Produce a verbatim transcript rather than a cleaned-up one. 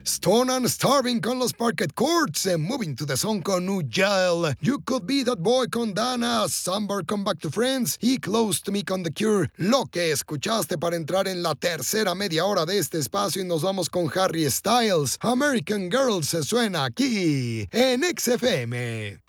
Stone and Starving con los Parquet Courts, eh, Moving to the Sun con Ujjail, You Could Be That Boy con Dana, Somebody Come Back to Friends y Close to Me con The Cure. Lo que escuchaste para entrar en la tercera media hora de este espacio y nos vamos con Harry Styles. American Girl se suena aquí en X F M.